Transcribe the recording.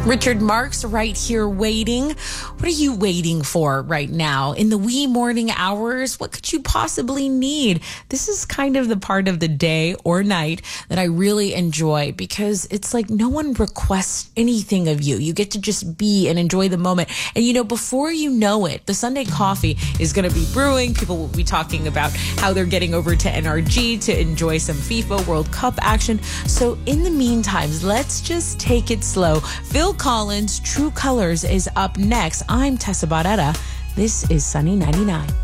Richard Marks right here waiting. What are you waiting for right now? In the wee morning hours, what could you possibly need? This is kind of the part of the day or night that I really enjoy because it's like no one requests anything of you. You get to just be and enjoy the moment. And you know, before you know it, the Sunday coffee is going to be brewing. People will be talking about how they're getting over to NRG to enjoy some FIFA World Cup action. So in the meantime, let's just take it slow. Phil Collins, True Colors is up next. I'm Tessa Barrera. This is Sunny 99.